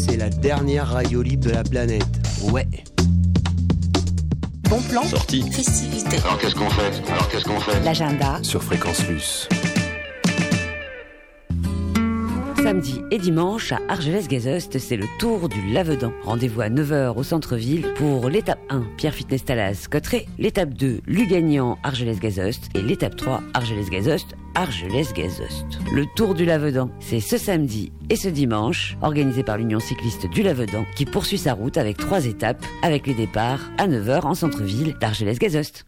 C'est la dernière radio libre de la planète. Ouais. Bon plan. Sortie. Festivité. Alors qu'est-ce qu'on fait L'agenda. Sur Fréquence Luce. Samedi et dimanche à Argelès-Gazost, c'est le tour du Lavedan. Rendez-vous à 9h au centre-ville pour l'étape 1, Pierre Fitness Talas Cotteret, l'étape 2, Lugagnan Argelès-Gazost et l'étape 3, Argelès-Gazost, Argelès-Gazost. Le tour du Lavedan, c'est ce samedi et ce dimanche, organisé par l'Union cycliste du Lavedan, qui poursuit sa route avec 3 étapes, avec les départs à 9h en centre-ville d'Argelès-Gazost.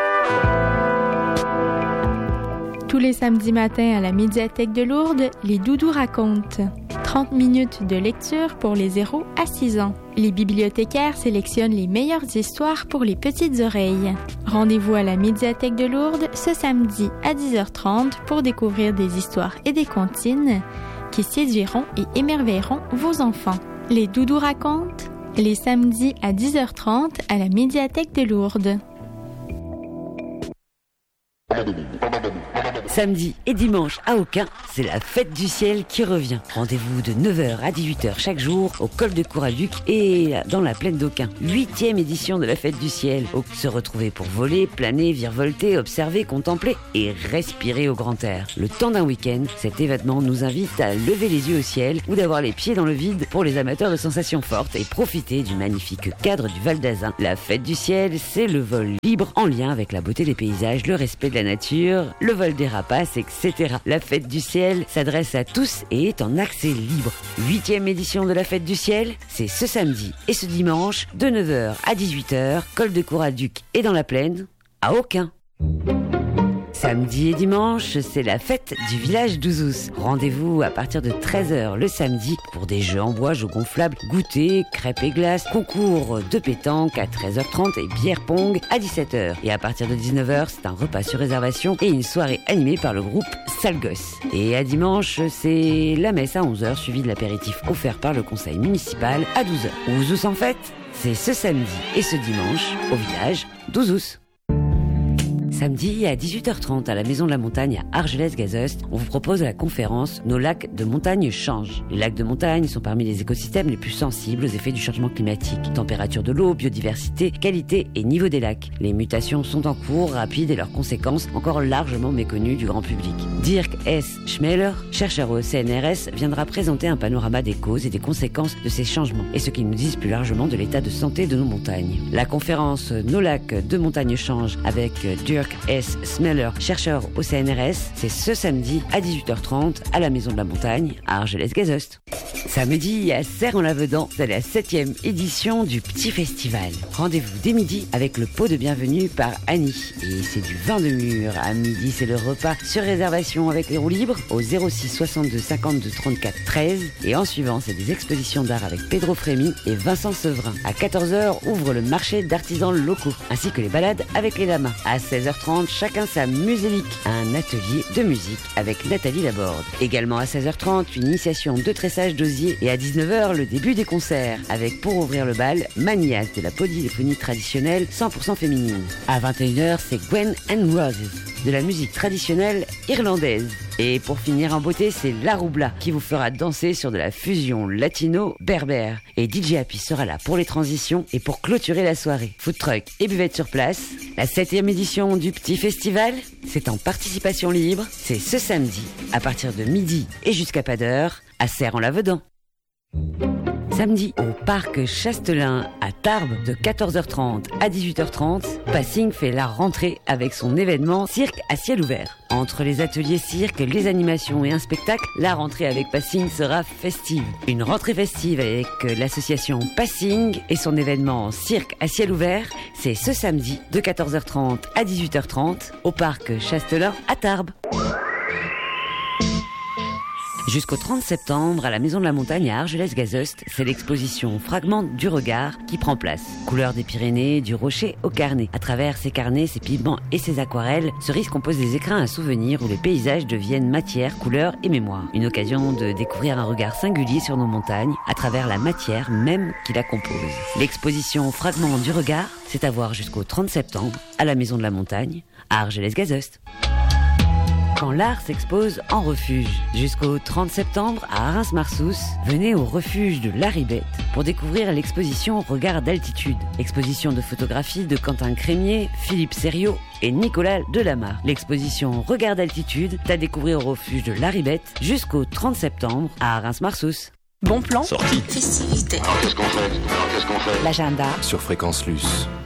Tous les samedis matins à la médiathèque de Lourdes, les Doudous racontent. 30 minutes de lecture pour les 0 à 6 ans. Les bibliothécaires sélectionnent les meilleures histoires pour les petites oreilles. Rendez-vous à la médiathèque de Lourdes ce samedi à 10h30 pour découvrir des histoires et des comptines qui séduiront et émerveilleront vos enfants. Les Doudous racontent les samedis à 10h30 à la médiathèque de Lourdes. Samedi et dimanche à Aucun, c'est la fête du ciel qui revient. Rendez-vous de 9h à 18h chaque jour au col de Couraduc et dans la plaine d'Aucun. 8e édition de la fête du ciel. Se retrouver pour voler, planer, virevolter, observer, contempler et respirer au grand air. Le temps d'un week-end, cet événement nous invite à lever les yeux au ciel ou d'avoir les pieds dans le vide pour les amateurs de sensations fortes et profiter du magnifique cadre du Val d'Azun. La fête du ciel, c'est le vol libre en lien avec la beauté des paysages, le respect de la nature, le vol des rapaces, etc. La fête du ciel s'adresse à tous et est en accès libre. 8e édition de la fête du ciel, c'est ce samedi et ce dimanche de 9h à 18h, col de Couraduc et dans la plaine, à Aucun. Samedi et dimanche, c'est la fête du village d'Ouzous. Rendez-vous à partir de 13h le samedi pour des jeux en bois, jeux gonflables, goûter, crêpes et glaces, concours de pétanque à 13h30 et bière pong à 17h. Et à partir de 19h, c'est un repas sur réservation et une soirée animée par le groupe Sale Gosse. Et à dimanche, c'est la messe à 11h suivie de l'apéritif offert par le conseil municipal à 12h. Ouzous en fête, c'est ce samedi et ce dimanche au village d'Ouzous. Samedi à 18h30 à la Maison de la Montagne à Argelès-Gazost, on vous propose la conférence « Nos lacs de montagne changent ». Les lacs de montagne sont parmi les écosystèmes les plus sensibles aux effets du changement climatique. Température de l'eau, biodiversité, qualité et niveau des lacs. Les mutations sont en cours, rapides et leurs conséquences encore largement méconnues du grand public. Dirk S. Schmeller, chercheur au CNRS, viendra présenter un panorama des causes et des conséquences de ces changements et ce qu'ils nous disent plus largement de l'état de santé de nos montagnes. La conférence « Nos lacs de montagne changent » avec Dirk S. Smeller, chercheur au CNRS, c'est ce samedi à 18h30 à la Maison de la Montagne à Argelès-Gazost. Samedi à Serre-en-Lavedan, c'est la 7e édition du Petit Festival. Rendez-vous dès midi avec le pot de bienvenue par Annie. Et c'est du vin de mûre. À midi, c'est le repas sur réservation avec les roues libres au 06 62 52 34 13. Et en suivant, c'est des expositions d'art avec Pedro Frémy et Vincent Sevrin. À 14h, ouvre le marché d'artisans locaux, ainsi que les balades avec les lamas. À 16h30, chacun sa musélique, un atelier de musique avec Nathalie Laborde. Également à 16h30, une initiation de tressage d'osier et à 19h, le début des concerts avec pour ouvrir le bal, Manias de la polyphonie traditionnelle 100% féminine. À 21h, c'est Gwen and Roses de la musique traditionnelle irlandaise. Et pour finir en beauté, c'est La Roubla qui vous fera danser sur de la fusion latino-berbère. Et DJ Happy sera là pour les transitions et pour clôturer la soirée. Food truck et buvette sur place. La 7e édition du Petit Festival, c'est en participation libre. C'est ce samedi, à partir de midi et jusqu'à pas d'heure, à Serre-en-Lavedan. Samedi, au parc Chastelin à Tarbes, de 14h30 à 18h30, Passing fait la rentrée avec son événement Cirque à ciel ouvert. Entre les ateliers cirque, les animations et un spectacle, la rentrée avec Passing sera festive. Une rentrée festive avec l'association Passing et son événement Cirque à ciel ouvert, c'est ce samedi de 14h30 à 18h30 au parc Chastelin à Tarbes. Jusqu'au 30 septembre, à la Maison de la Montagne à Argelès-Gazost, c'est l'exposition Fragments du regard qui prend place. Couleurs des Pyrénées, du rocher au carnet. À travers ces carnets, ces pigments et ces aquarelles, Cerise compose des écrins à souvenirs où les paysages deviennent matière, couleur et mémoire. Une occasion de découvrir un regard singulier sur nos montagnes à travers la matière même qui la compose. L'exposition Fragments du regard, c'est à voir jusqu'au 30 septembre à la Maison de la Montagne à Argelès-Gazost. quand l'art s'expose en refuge. Jusqu'au 30 septembre, à Reims-Marsous, venez au refuge de la Ribette pour découvrir l'exposition Regard d'altitude. Exposition de photographie de Quentin Crémier, Philippe Sériot et Nicolas Delamarre. L'exposition Regard d'altitude est à découvrir au refuge de la Ribette jusqu'au 30 septembre à Reims-Marsous. Bon plan. Sortie. Festivité. Alors qu'est-ce qu'on fait? L'agenda. Sur Fréquence Luce.